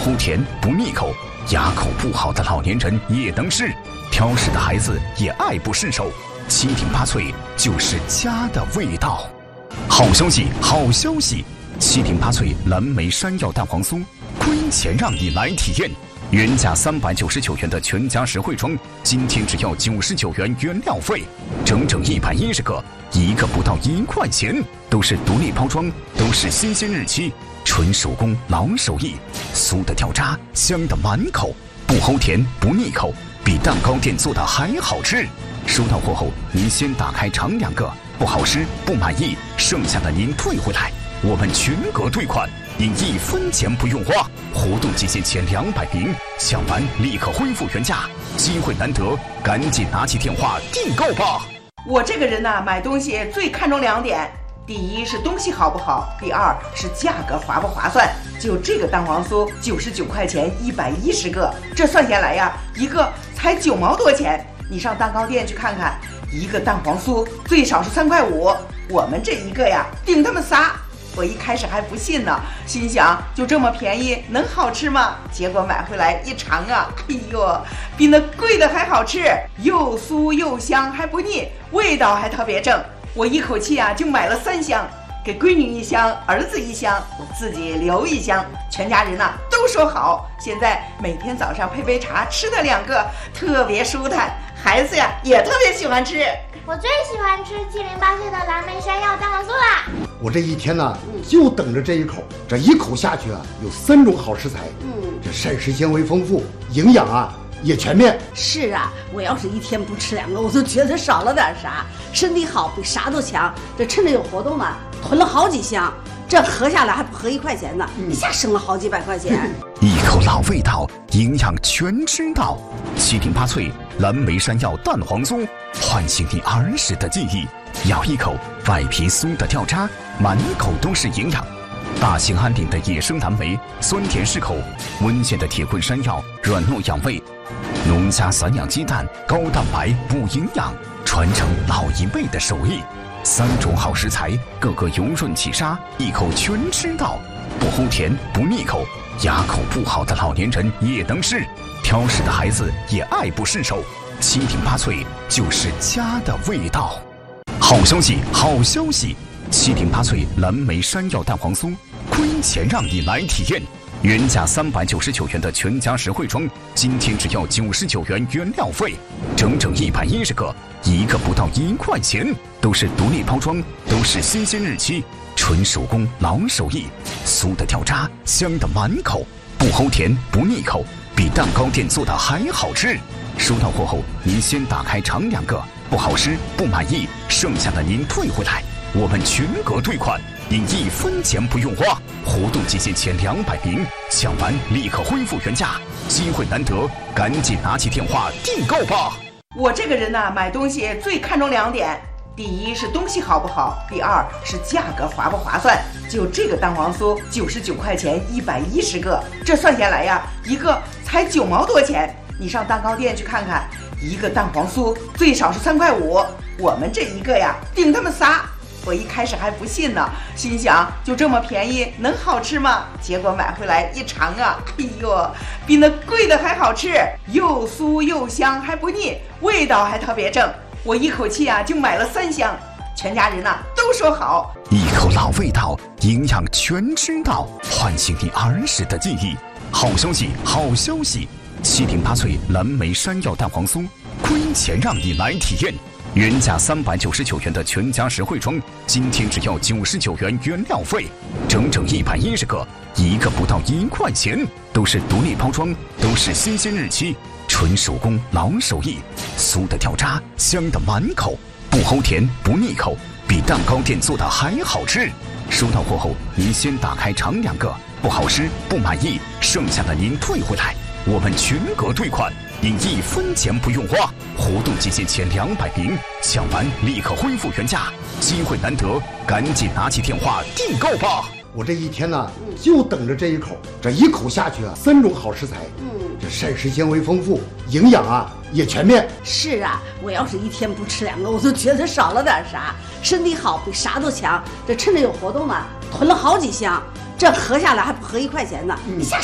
齁甜不腻口，牙口不好的老年人也能吃，挑食的孩子也爱不释手。7挺8脆就是家的味道。好消息，好消息！7挺8脆蓝莓山药蛋黄酥，亏钱让你来体验。原价399元的全家实惠装，今天只要99元原料费，整整110个，一个不到1块钱，都是独立包装，都是新鲜日期，纯手工老手艺，酥的掉渣，香的满口，不齁甜不腻口，比蛋糕店做的还好吃。收到货后，您先打开尝2个，不好吃不满意，剩下的您退回来，我们全额退款，您1分钱不用花。活动期限前200名，抢完立刻恢复原价，机会难得，赶紧拿起电话订购吧。 我这个人呢，买东西最看重2点，第一是东西好不好，第二是价格划不划算。就这个蛋黄酥99块钱110个，这算下来呀，一个才9毛多钱。你上蛋糕店去看看，一个蛋黄酥最少是3块5，我们这一个呀顶他们仨。我一开始还不信呢，心想就这么便宜能好吃吗？结果买回来一尝啊，哎呦，比那贵的还好吃，又酥又香还不腻，味道还特别正。我一口气啊就买了3箱，给闺女1箱，儿子1箱，我自己留1箱，全家人呢都说好。现在每天早上配杯茶，吃的2个特别舒坦，孩子呀也特别喜欢吃。 我最喜欢吃7挺8脆的蓝莓山药蛋黄酥啦！ 我这一天呢，就等着这一口，这一口下去啊，有3种好食材，这膳食纤维丰富，营养啊也全面。 是啊，我要是一天不吃2个，我都觉得少了点啥。身体好比啥都强，这趁着有活动呢，囤了好几箱，这合下来还不合1块钱呢，一下省了好几百块钱。 一口老味道，营养全知道。7挺8脆蓝莓山药蛋黄酥，唤醒你儿时的记忆。咬一口，外皮酥的掉渣，满口都是营养。大兴安岭的野生蓝莓，酸甜适口；温县的铁棍山药，软糯养胃；农家散养鸡蛋，高蛋白补营养，传承老一辈的手艺。3种好食材，个个油润起沙，一口全吃到，不齁甜不腻口，牙口不好的老年人也能吃，挑食的孩子也爱不释手。7挺8脆就是家的味道。好消息，好消息！7挺8脆蓝莓山药蛋黄酥，亏钱让你来体验。原价399元的全家实惠装，今天只要99元原料费，整整110个，一个不到1块钱，都是独立包装，都是新鲜日期，纯手工老手艺，酥的掉渣，香的满口，不齁甜不腻口，比蛋糕店做的还好吃。收到货后，您先打开尝2个，不好吃不满意，剩下的您退回来，我们全额退款，您1分钱不用花。活动期限前200名，抢完立刻恢复原价，机会难得，赶紧拿起电话订购吧。 我这个人呢，买东西最看重2点，第一是东西好不好，第二是价格划不划算。就这个蛋黄酥99块钱110个，这算下来呀，一个才9毛多钱。你上蛋糕店去看看，一个蛋黄酥最少是3块5，我们这一个呀顶他们仨。我一开始还不信呢，心想就这么便宜能好吃吗？结果买回来一尝啊，哎呦，比那贵的还好吃，又酥又香还不腻，味道还特别正。我一口气啊就买了3箱，全家人呢都说好。 一口老味道，营养全知道，唤醒你儿时的记忆。好消息，好消息！7挺8脆蓝莓山药蛋黄酥，亏钱让你来体验。原价399元的全家实惠装，今天只要99元原料费，整整110个，一个不到1块钱，都是独立包装，都是新鲜日期，纯手工老手艺，酥的掉渣，香的满口，不齁甜不腻口，比蛋糕店做的还好吃。收到货后，您先打开尝2个，不好吃不满意，剩下的您退回来，我们全额退款，您1分钱不用花。活动期限前200名，抢完立刻恢复原价，机会难得，赶紧拿起电话订购吧。 我这一天呢，就等着这一口，这一口下去啊，3种好食材，这膳食纤维丰富，营养啊也全面。 是啊，我要是一天不吃2个，我都觉得少了点啥。身体好比啥都强，这趁着有活动呢，囤了好几箱，这合下来还不合1块钱呢，一下